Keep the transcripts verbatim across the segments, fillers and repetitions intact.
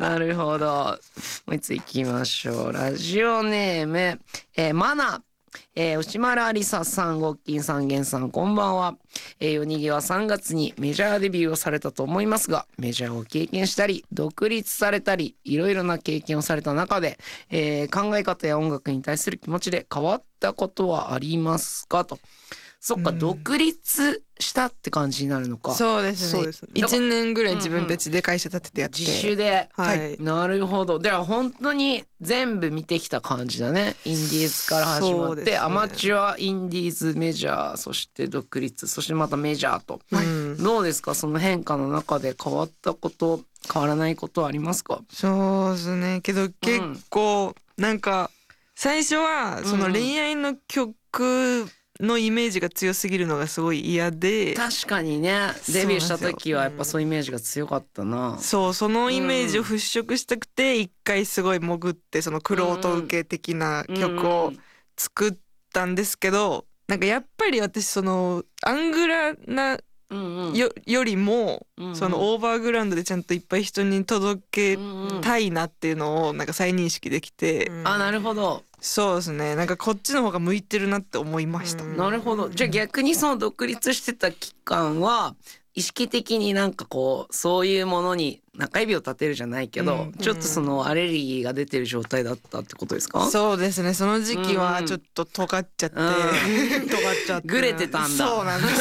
なるほど。もう一つ行きましょう。ラジオネーム、えー、マナ。えー、牛丸ありささん、ごっきんさん、げんさん、こんばんは。えー、夜逃げはさんがつにメジャーデビューをされたと思いますが、メジャーを経験したり、独立されたり、いろいろな経験をされた中で、えー、考え方や音楽に対する気持ちで変わったことはありますかと。そっか、独立したって感じになるのか。 そうですね。いちねんぐらい自分たちで会社立ててやって。 自主で。 はい。 なるほど。では本当に全部見てきた感じだね。インディーズから始まって、ね、アマチュア、インディーズ、メジャー、そして独立、そしてまたメジャーと。はい、どうですか、その変化の中で変わったこと、変わらないことありますか？ そうですね。けど結構、うん、なんか、最初はその恋愛の曲、のイメージが強すぎるのがすごい嫌で。 確かにね、デビューした時はやっぱそういうイメージが強かったな。 そう、そのイメージを払拭したくて一回すごい潜ってその玄人受け的な曲を作ったんですけど、なんかやっぱり私そのアングラなよ, よりもそのオーバーグラウンドでちゃんといっぱい人に届けたいなっていうのをなんか再認識できて、 あ、なるほど。 そうですね。なんかこっちの方が向いてるなって思いました。 なるほど。じゃあ逆にその独立してた期間は意識的になんかこうそういうものに中指を立てるじゃないけど、うん、ちょっとそのアレルギーが出てる状態だったってことですか？ そうですね。その時期はちょっと尖っちゃって、うん、尖っちゃってグレてたんだ。 そうなん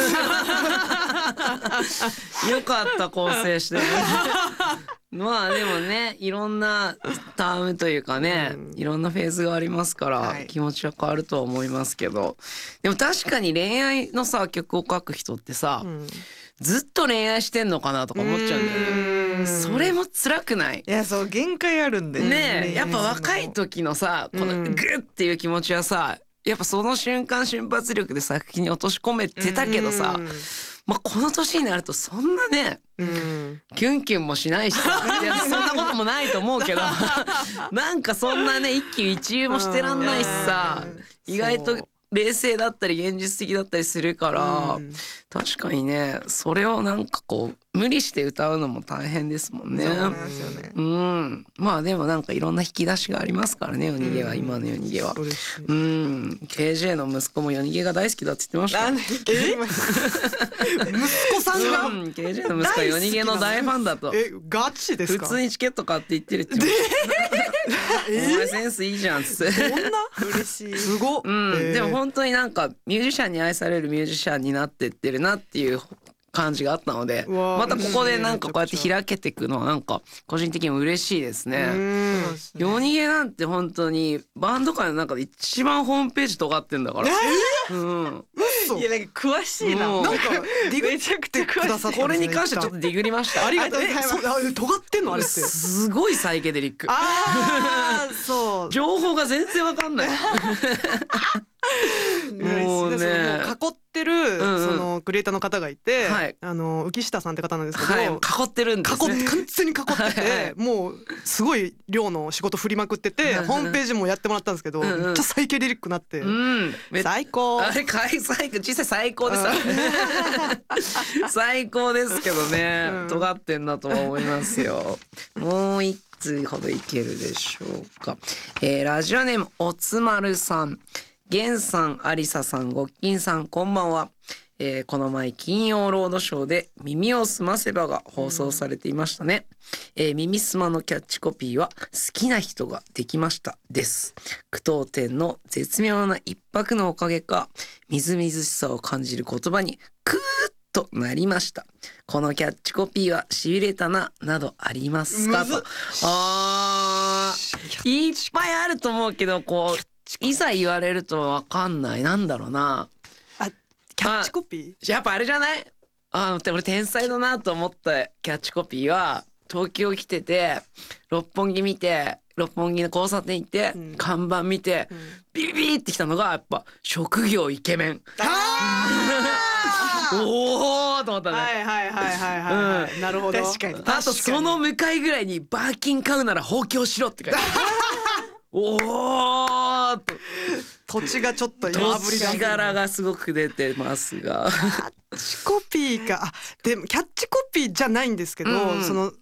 ですよかった構成してる。まあでもね、いろんなタームというかね、うん、いろんなフェーズがありますから、はい、気持ちは変わるとは思いますけど、でも確かに恋愛のさ曲を書く人ってさ、うん、ずっと恋愛してんのかなとか思っちゃうんだよね。それも辛くない？いや、そう限界あるんでねえ、やっぱ若い時のさ、このグッっていう気持ちはさ、やっぱその瞬間瞬発力で作品に落とし込めてたけどさ、まあ、この年になるとそんなね、うん、キュンキュンもしないしさ、いやそんなこともないと思うけどなんかそんなね一喜一憂もしてらんないしさ、意外と冷静だったり現実的だったりするから、うん、確かにね、それをなんかこう無理して歌うのも大変ですもんね。そうなんですよね。うん。まあでもなんかいろんな引き出しがありますからね、夜逃げは、うん、今の夜逃げは。うん。ケージェー の息子も夜逃げが大好きだって言ってました。 え息子さんが、 うん、ケージェー の息子は夜逃げの大ファンだと。 え、ガチですか？ 普通にチケット買って行ってるって言ってました。お前センスいいじゃんっつって。 そんな嬉しい。すごっ。 うん。でも本当になんかミュージシャンに愛されるミュージシャンになってってるなっていう感じがあったので、またここでなんかこうやって開けていくのはなんか個人的にも嬉しいですね。夜逃げなんて本当にバンド界の中で一番ホームページ尖ってんだから。うん。 いやなんか詳しいな。 なんかディグめちゃくちゃ詳しい。 これに関してはちょっとディグりました。 ありがとうございます。尖ってんのあれって。 すごいサイケデリック。 ああ、そう。 情報が全然わかんない。 もうね、囲ってるそのクリエイターの方がいて、あの浮下さんって方なんですけど、 囲ってるんですね。 完全に囲ってて、もうすごい量の仕事振りまくってて、ホームページもやってもらったんですけど、めっちゃサイケデリックになって、最高。 あれ最高、実際最高でした。最高ですけどね、尖ってんなとは思いますよ。もう一つほどいけるでしょうか。えー、ラジオネームおつまるさん。ゲンさん、アリサさん、ごっきんさん、こんばんは。えー、この前金曜ロードショーで耳をすませばが放送されていましたね。えー、耳すまのキャッチコピーは好きな人ができましたです。句読点の絶妙な一拍のおかげか、みずみずしさを感じる言葉にクーッとなりました。このキャッチコピーはしびれたななどありますかと。あー、いっぱいあると思うけど、こういざ言われるとわかんない。なんだろうな。 あ、キャッチコピー？やっぱあれじゃない？あの、俺天才だなと思ったキャッチコピーは、東京来てて、六本木見て、六本木の交差点行って、うん、看板見て、うん、ビリビリってきたのが、やっぱ、職業イケメン。おーと思ったね。はいはいはいはいはい、うん、なるほど。確かに。あとその向かいぐらいに、バーキン買うなら放棄をしろって書いてある。おーと土地がちょっと土地柄がすごく出てますがキャッチコピーか。あ、でもキャッチコピーじゃないんですけど、うんうん、その